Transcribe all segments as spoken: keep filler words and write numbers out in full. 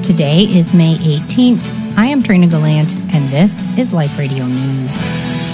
Today is May eighteenth. I am Trina Gallant, and this is Life Radio News.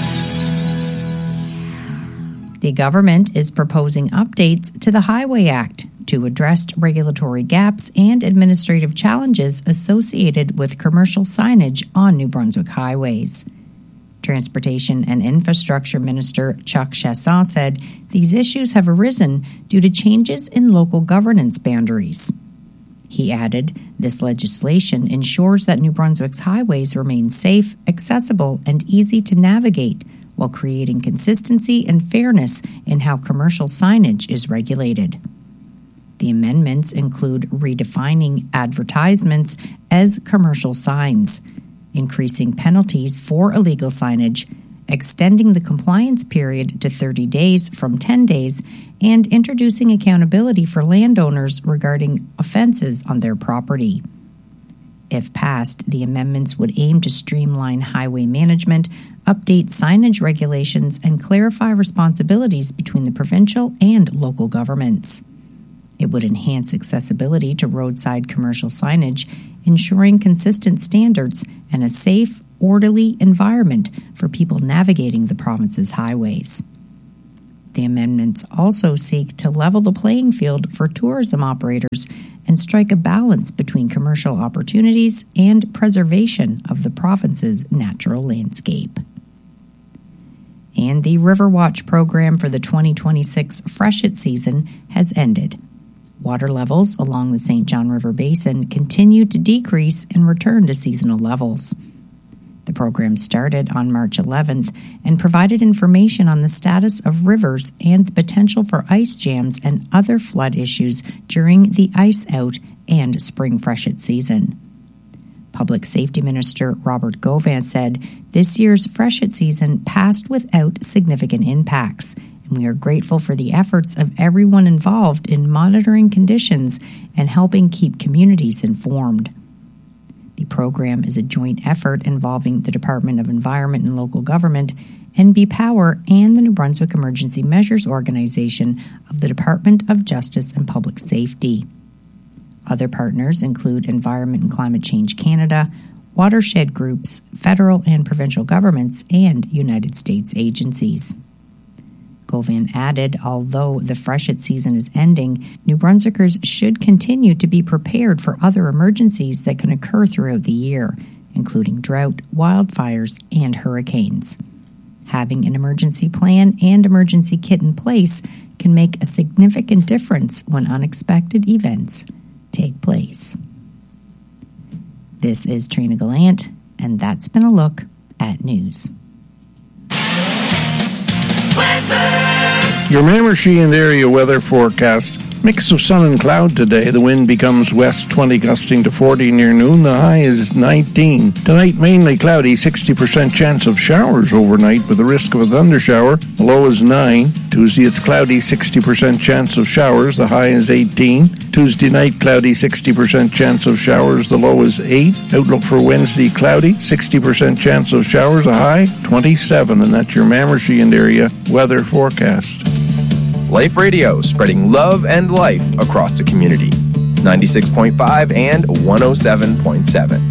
The government is proposing updates to the Highway Act to address regulatory gaps and administrative challenges associated with commercial signage on New Brunswick highways. Transportation and Infrastructure Minister Chuck Chasson said these issues have arisen due to changes in local governance boundaries. He added, this legislation ensures that New Brunswick's highways remain safe, accessible, and easy to navigate while creating consistency and fairness in how commercial signage is regulated. The amendments include redefining advertisements as commercial signs, increasing penalties for illegal signage, extending the compliance period to thirty days from ten days, and introducing accountability for landowners regarding offenses on their property. If passed, the amendments would aim to streamline highway management, update signage regulations, and clarify responsibilities between the provincial and local governments. It would enhance accessibility to roadside commercial signage, ensuring consistent standards and a safe, orderly environment for people navigating the province's highways. The amendments also seek to level the playing field for tourism operators and strike a balance between commercial opportunities and preservation of the province's natural landscape. And the Riverwatch program for the twenty twenty-six freshet season has ended. Water levels along the Saint John River Basin continue to decrease and return to seasonal levels. The program started on March eleventh and provided information on the status of rivers and the potential for ice jams and other flood issues during the ice out and spring freshet season. Public Safety Minister Robert Gauvin said this year's freshet season passed without significant impacts, and we are grateful for the efforts of everyone involved in monitoring conditions and helping keep communities informed. The program is a joint effort involving the Department of Environment and Local Government, N B Power, and the New Brunswick Emergency Measures Organization of the Department of Justice and Public Safety. Other partners include Environment and Climate Change Canada, watershed groups, federal and provincial governments, and United States agencies. Gauvin added, although the freshet season is ending, New Brunswickers should continue to be prepared for other emergencies that can occur throughout the year, including drought, wildfires, and hurricanes. Having an emergency plan and emergency kit in place can make a significant difference when unexpected events take place. This is Trina Gallant, and that's been a look at news. Your Mamershee and area weather forecast. Mix of sun and cloud today. The wind becomes west twenty, gusting to forty near noon. The high is nineteen. Tonight, mainly cloudy, sixty percent chance of showers overnight with the risk of a thundershower. The low is nine. Tuesday, it's cloudy, sixty percent chance of showers. The high is eighteen. Tuesday night, cloudy, sixty percent chance of showers. The low is eight. Outlook for Wednesday, cloudy, sixty percent chance of showers. A high, twenty-seven. And that's your Mamershee and area weather forecast. Life Radio, spreading love and life across the community. ninety-six point five and one oh seven point seven.